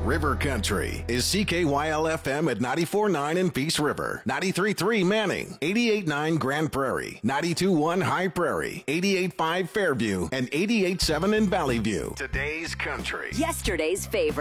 River Country is CKYL-FM at 94.9 in Peace River, 93.3 Manning, 88.9 Grand Prairie, 92.1 High Prairie, 88.5 Fairview, and 88.7 in Valley View. Today's Country. Yesterday's favorite.